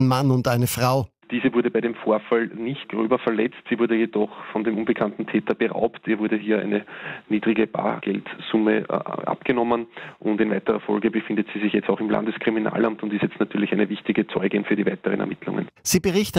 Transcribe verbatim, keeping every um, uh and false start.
Ein Mann und eine Frau. Diese wurde bei dem Vorfall nicht gröber verletzt, sie wurde jedoch von dem unbekannten Täter beraubt. Ihr wurde hier eine niedrige Bargeldsumme äh, abgenommen und in weiterer Folge befindet sie sich jetzt auch im Landeskriminalamt und ist jetzt natürlich eine wichtige Zeugin für die weiteren Ermittlungen. Sie berichtet